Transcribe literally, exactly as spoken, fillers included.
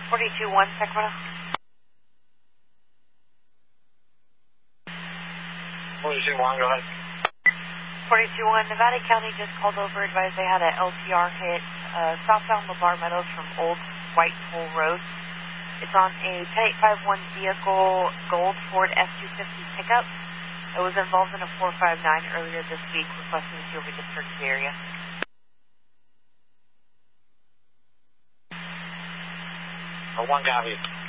forty-two one, Sacramento. forty-two one, go ahead. forty-two one, Nevada County just called over, advised they had a L T R hit uh, southbound LeBar Meadows from Old White Hole Road. It's on a ten eight five one vehicle, gold Ford F two fifty pickup. It was involved in a four five nine earlier this week, requesting the fuel be discharged to the area. For one copy.